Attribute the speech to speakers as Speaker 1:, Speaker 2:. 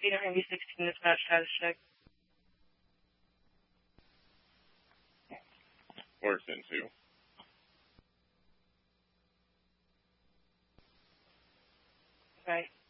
Speaker 1: completing MV16 dispatch status check.
Speaker 2: Works into.
Speaker 1: Right.